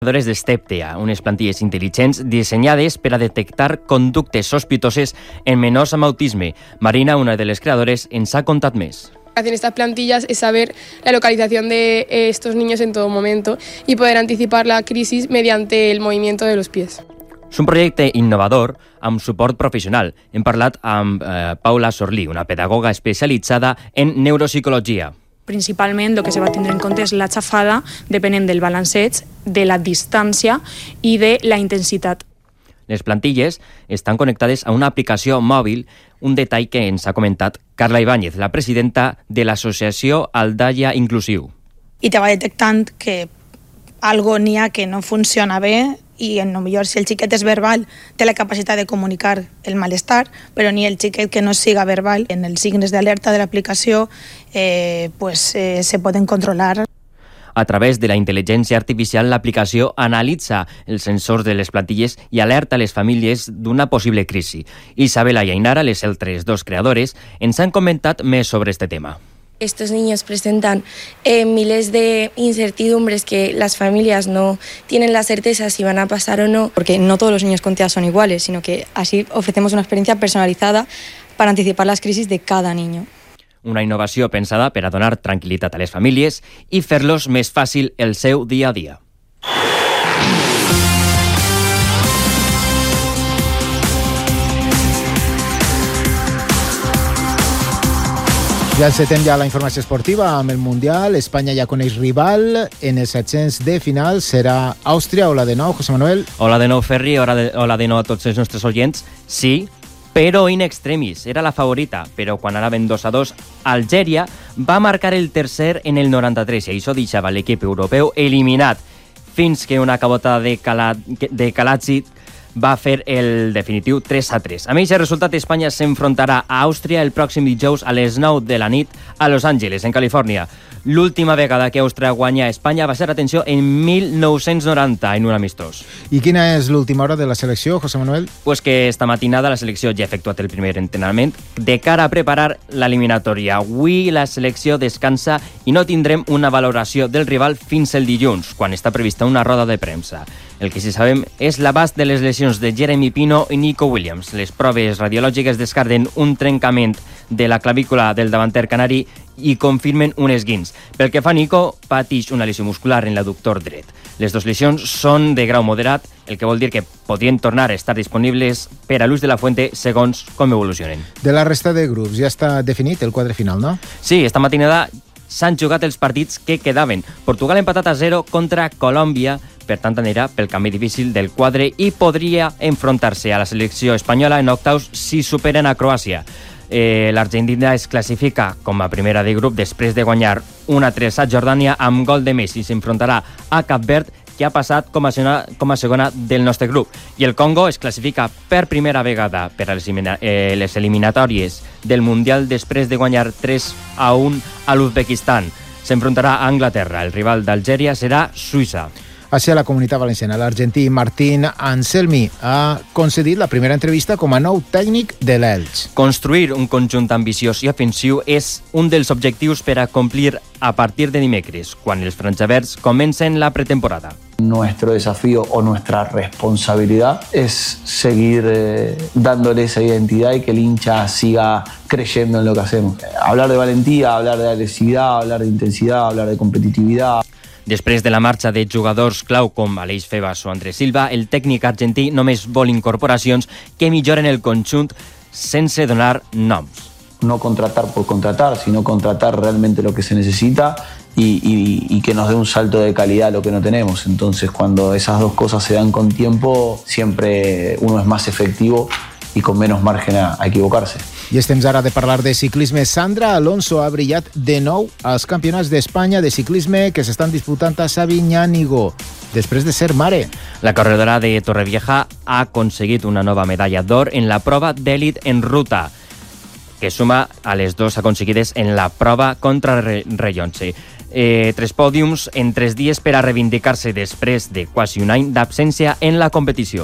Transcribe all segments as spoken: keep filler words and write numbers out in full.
de Steptea, unes plantilles intel·ligents dissenyades per a detectar conductes sospitoses en menors amb autisme. Marina, una de les creadores, ens ha contat més. Hacen estas plantillas es saber la localización de estos niños en todo momento y poder anticipar la crisis mediante el movimiento de los pies. És un projecte innovador amb suport professional. Hem parlat amb eh, Paula Sorlí, una pedagoga especialitzada en neuropsicologia. Principalment el que se va tindre en compte és la xafada depenent del balanceig, de la distància i de la intensitat. Les plantilles estan connectades a una aplicació mòbil, un detall que ens ha comentat Carla Ibáñez, la presidenta de l'associació Aldaia Inclusiu. I te va detectant que algo n'hi ha que no funciona bé i potser si el xiquet és verbal té la capacitat de comunicar el malestar, però ni el xiquet que no siga verbal. En els signes d'alerta de l'aplicació eh, pues, eh, se poden controlar. A través de la intel·ligència artificial, l'aplicació analitza els sensors de les plantilles i alerta les famílies d'una possible crisi. Isabela i Ainara, les altres dos creadores, ens han comentat més sobre este tema. Estos niños presentan eh, miles de incertidumbres que las familias no tienen la certeza si van a pasar o no. Porque no todos los niños con T E A son iguales, sino que así ofrecemos una experiencia personalizada para anticipar las crisis de cada niño. Una innovació pensada per a donar tranquil·litat a les famílies i fer-los més fàcil el seu dia a dia. Ja encetem ja la informació esportiva amb el Mundial. Espanya ja coneix rival en els set-cents de final. Serà Àustria. Hola de nou, José Manuel. Hola de nou, Ferri. Hola de, hola de nou a tots els nostres oients. Sí, però in extremis. Era la favorita, però quan anaven dos a dos, Algèria va marcar el tercer en el noranta-tres i això deixava l'equip europeu eliminat fins que una cabotada de, Cala, de Kalatzi va fer el definitiu tres a tres. A més, el resultat, Espanya s'enfrontarà a Àustria el pròxim dijous a les nou de la nit a Los Angeles, en Califòrnia. L'última vegada que Àustria guanya a Espanya va ser, atenció, en mil nou-cents noranta, en un amistós. I quina és l'última hora de la selecció, José Manuel? Pues que esta matinada la selecció ja ha efectuat el primer entrenament de cara a preparar l'eliminatòria. Avui la selecció descansa i no tindrem una valoració del rival fins el dilluns, quan està prevista una roda de premsa. El que sí sabem és l'abast de les lesions de Jeremy Pino i Nico Williams. Les proves radiològiques descarten un trencament de la clavícula del davanter canari i confirmen un esguins. Pel que fa a Nico, pateix una lesió muscular en l'adductor dret. Les dues lesions són de grau moderat, el que vol dir que podrien tornar a estar disponibles per a l'ús de la fuente segons com evolucionen. De la resta de grups ja està definit el quadre final, no? Sí, esta matinada s'han jugat els partits que quedaven. Portugal empatat a zero contra Colòmbia, per tant anirà pel camí difícil del quadre i podria enfrontar-se a la selecció espanyola en octaus si superen a Croàcia. Eh, L'Argentina es classifica com a primera de grup després de guanyar un a tres a Jordània amb gol de Messi. S'enfrontarà a Cap Verd, que ha passat com a, segona, com a segona del nostre grup. I el Congo es classifica per primera vegada per a les, eh, les eliminatòries del Mundial després de guanyar tres a un a l'Uzbekistan. S'enfrontarà a Anglaterra. El rival d'Algèria serà Suïssa. Hacia la Comunitat Valenciana, l'argentí Martín Anselmi ha concedit la primera entrevista com a nou tècnic de l'Elx. Construir un conjunt ambiciós i ofensiu és un dels objectius per a complir a partir de dimecres, quan els franjaverds comencen la pretemporada. Nuestro desafío o nuestra responsabilidad es seguir eh, dándole esa identidad y que el hincha siga creyendo en lo que hacemos. Hablar de valentía, hablar de agresividad, hablar de intensidad, hablar de competitividad. Després de la marxa de jugadors clau com Aleix Febas o Andrés Silva, el tècnic argentí només vol incorporacions que milloren el conjunt sense donar noms. No contratar por contratar, sino contratar realmente lo que se necesita y, y, y que nos dé un salto de calidad a lo que no tenemos. Entonces, cuando esas dos cosas se dan con tiempo, siempre uno es más efectivo i con menos margen a, a equivocarse. I és temps ara de parlar de ciclisme. Sandra Alonso ha brillat de nou als campionats d'Espanya de ciclisme que s'estan disputant a Sabiñánigo, després de ser mare. La corredora de Torrevieja ha aconseguit una nova medalla d'or en la prova d'èlit en ruta, que suma a les dues aconseguides en la prova contra Rellonce. Eh, tres pòdiums en tres dies per a reivindicar-se després de quasi un any d'absència en la competició.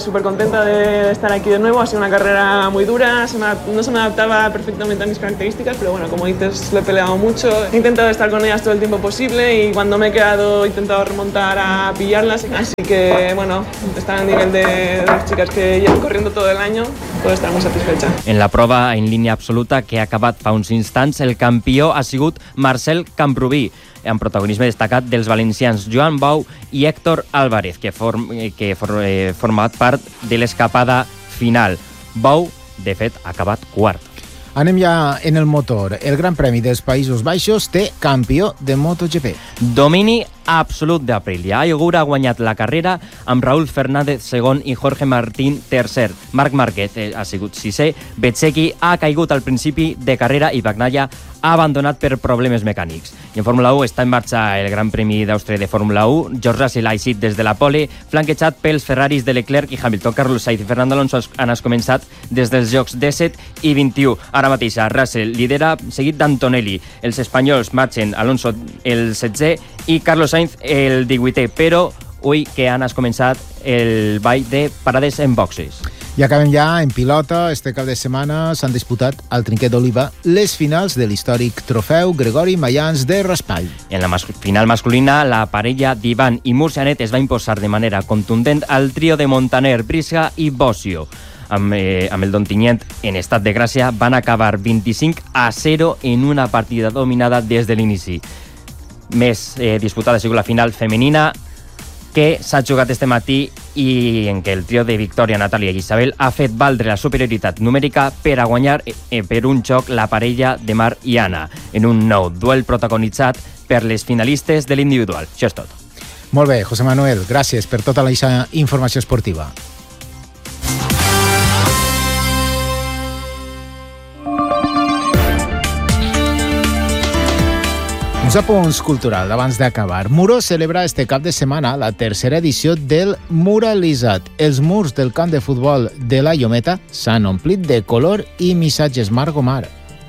súper contenta de, de estar aquí de nuevo. Ha sido una carrera muy dura, se me, no se me adaptaba perfectamente a mis características, pero bueno, como dices, lo he peleado mucho. He intentado estar con ellas todo el tiempo posible y cuando me he quedado he intentado remontar a pillarlas. Así que bueno, estar al nivel de, de las chicas que llevan corriendo todo el año, puedo estar muy satisfecha. En la prova en línia absoluta que ha acabat fa uns instants, el campió ha sigut Marcel Camprubí, amb protagonisme destacat dels valencians Joan Bou i Héctor Álvarez, que, form, que for, eh, format part de l'escapada final. Bou, de fet, ha acabat quart. Anem ja en el motor. El Gran Premi dels Països Baixos té campió de MotoGP. Domini absolut d'Aprilia. Aigur ha guanyat la carrera amb Raúl Fernández segon i Jorge Martín tercer. Marc Márquez ha sigut sisè. Bezzecchi ha caigut al principi de carrera i Bagnaia ha abandonat per problemes mecànics. I en Fórmula u està en marxa el Gran Premi d'Àustria de Fórmula u. George Russell ha eixit des de la pole, flanquejat pels Ferraris de Leclerc i Hamilton. Carlos Sainz i Fernando Alonso han començat des dels jocs disset i vint-i-u. Ara mateix Russell lidera, seguit d'Antonelli. Els espanyols marxen, Alonso el setzè i Carlos Sainz el divuitè, però avui que han començat el ball de parades en boxes. I acabem ja en pilota. Este cap de setmana s'han disputat al Trinquet d'Oliva les finals de l'històric trofeu Gregori Mayans de Raspall. En la mas- final masculina, la parella d'Ivan i Murcianet es va imposar de manera contundent al trio de Montaner, Brisga i Bossio. Amb, eh, amb el Dontinyent en estat de gràcia van acabar vint-i-cinc a zero en una partida dominada des de l'inici. Més eh, disputada ha sigut la final femenina, que s'ha jugat este matí i en què el trio de Victòria, Natàlia i Isabel ha fet valdre la superioritat numèrica per a guanyar eh, per un joc la parella de Mar i Anna en un nou duel protagonitzat per les finalistes de l'individual. Això és tot. Molt bé, José Manuel, gràcies per tota la informació esportiva. Uns apunts culturals abans d'acabar. Muro celebra este cap de setmana la tercera edició del Muralitzat. Els murs del camp de futbol de la Llometa s'han omplit de color i missatges. Marc Gomar.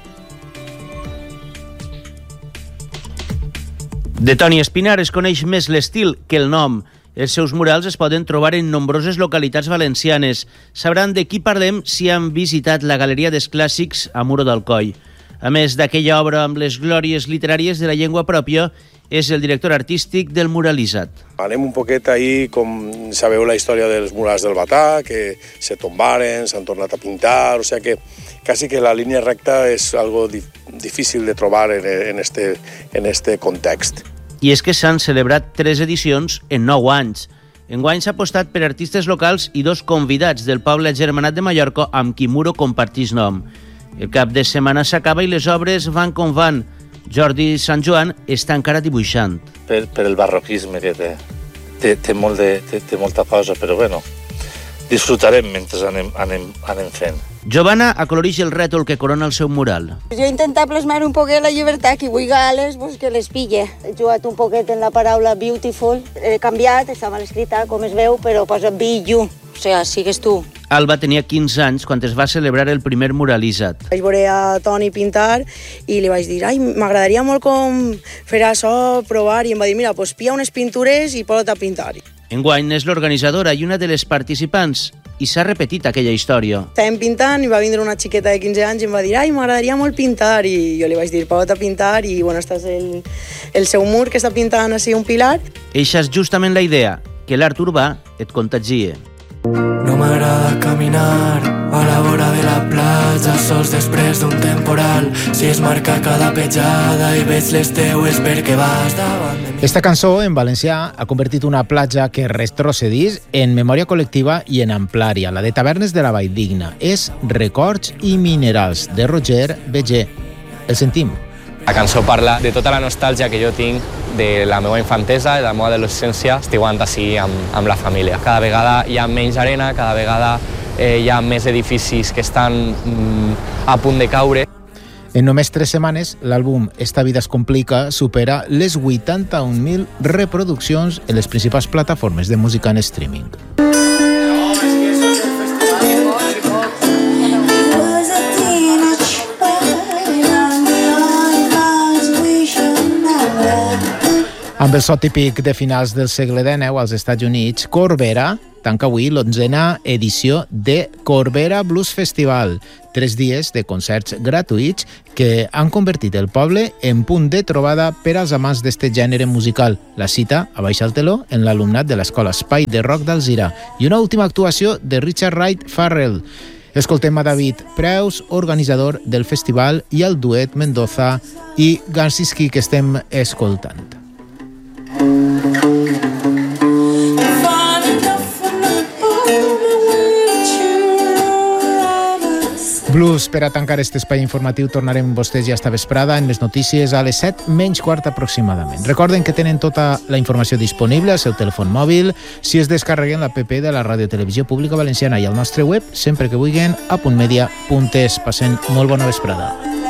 De Toni Espinar es coneix més l'estil que el nom. Els seus murals es poden trobar en nombroses localitats valencianes. Sabran de qui parlem si han visitat la Galeria dels Clàssics a Muro d'Alcoi. A més d'aquella obra amb les glòries literàries de la llengua pròpia, és el director artístic del Muralitzat. Anem un poquet ahí, com sabeu la història dels murals del Batà, que se tombaren, s'han tornat a pintar, o sigui que quasi que la línia recta és algo difícil de trobar en, en, este, en este context. I és que s'han celebrat tres edicions en nou anys. Enguany s'ha apostat per artistes locals i dos convidats del poble germanat de Mallorca amb qui Muro comparteix nom. El cap de setmana s'acaba i les obres van com van. Jordi Sant Joan està encara dibuixant. Per, per el barroquisme que té. Té, té, molt de, té, té molta cosa, però bueno, disfrutarem mentre anem, anem, anem fent. Giovanna acoloreix el rètol que corona el seu mural. Jo he intentat plasmar un poquet la llibertat, qui vulgui ales, pues que les pille. He jugat un poquet en la paraula beautiful, he canviat, està mal escrita, com es veu, però posa be you, o sigui, sigues tu. Alba tenia quinze anys quan es va celebrar el primer Muralitzat. Vaig veure a Toni pintar i li vaig dir, ai, m'agradaria molt com fer això, provar, i em va dir, mira, pues pilla unes pintures i posa't a pintar. Enguany és l'organitzadora i una de les participants, i s'ha repetit aquella història. Estàvem pintant i va vindre una xiqueta de quinze anys i em va dir, ai, m'agradaria molt pintar, i jo li vaig dir, posa't a pintar, i bueno, este és el, el seu mur que està pintant així un pilar. Eixa és justament la idea, que l'art urbà et contagie. No m'agrada caminar a la vora de la platja sols després d'un temporal. Si es marca cada petjada i veig les teues perquè vas davant de mi. Esta cançó en valencià ha convertit una platja que retrocedís en memòria col·lectiva i en amplària. La de Tavernes de la Valldigna és Records i Minerals, de Roger Beger. El sentim. La cançó parla de tota la nostàlgia que jo tinc de la meva infantesa, de la meva adolescència, estiguant així amb, amb la família. Cada vegada hi ha menys arena, cada vegada eh, hi ha més edificis que estan mm, a punt de caure. En només tres setmanes, l'àlbum Esta vida es complica supera les vuitanta-un mil reproduccions en les principals plataformes de música en streaming. Amb el so típic de finals del segle dinou als Estats Units, Corbera tanca avui l'onzena edició de Corbera Blues Festival. Tres dies de concerts gratuïts que han convertit el poble en punt de trobada per als amants d'este gènere musical. La cita, a baix al teló, en l'alumnat de l'Escola Espai de Rock d'Alzira. I una última actuació de Richard Wright Farrell. Escoltem a David Preus, organitzador del festival, i el duet Mendoza i Gansiski que estem escoltant. Blues per a tancar aquest espai informatiu. Tornarem amb vostès ja esta vesprada en més notícies a les set menys quart aproximadament. Recorden que tenen tota la informació disponible al seu telèfon mòbil si es descarreguen l'app de la Ràdio Televisió Pública Valenciana i al nostre web sempre que vulguin a puntmedia punt es. Passen molt bona vesprada.